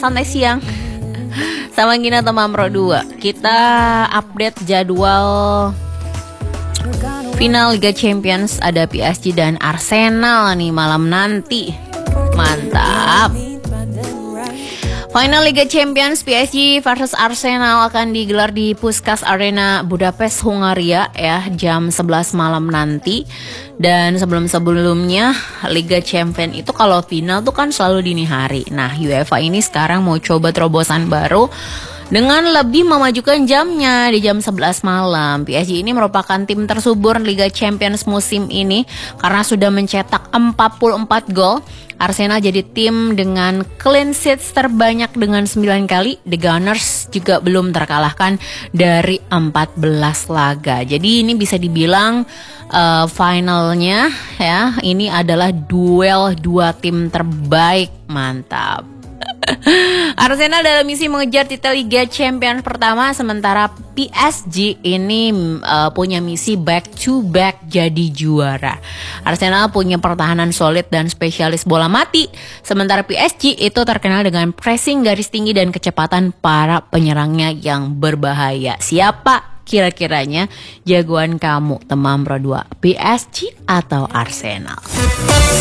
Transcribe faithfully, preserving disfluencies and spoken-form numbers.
santai siang sama Gina Temam Pro dua. Kita update jadwal final Liga Champions. Ada P S G dan Arsenal nih malam nanti. Mantap. Final Liga Champions P S G versus Arsenal akan digelar di Puskás Arena Budapest, Hungaria ya, jam sebelas malam nanti. Dan sebelum-sebelumnya Liga Champions itu kalau final tuh kan selalu dini hari. Nah, UEFA ini sekarang mau coba terobosan baru dengan lebih memajukan jamnya di jam sebelas malam. P S G ini merupakan tim tersubur Liga Champions musim ini karena sudah mencetak empat puluh empat gol. Arsenal jadi tim dengan clean sheet terbanyak dengan sembilan kali. The Gunners juga belum terkalahkan dari empat belas laga. Jadi ini bisa dibilang uh, finalnya ya, ini adalah duel dua tim terbaik. Mantap. Arsenal dalam misi mengejar titel Liga Champions pertama, sementara P S G ini uh, punya misi back to back jadi juara. Arsenal punya pertahanan solid dan spesialis bola mati, sementara P S G itu terkenal dengan pressing garis tinggi dan kecepatan para penyerangnya yang berbahaya. Siapa kira-kiranya jagoan kamu Temam Pro dua, P S G atau Arsenal?